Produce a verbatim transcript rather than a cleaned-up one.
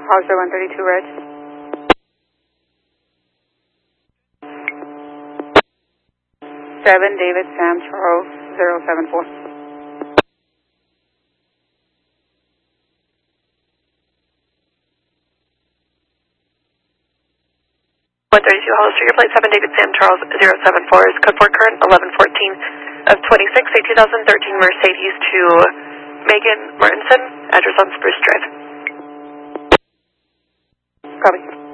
Hogshead one thirty-two, Reg. seven, David, Sam, Charles, zero seven four. one thirty-two Hollister, your plate seven, David, Sam, Charles, zero seven four is code four current eleven fourteen of twenty-six, a two thousand thirteen Mercedes to Megan Martinson, address on Spruce Drive. Copy.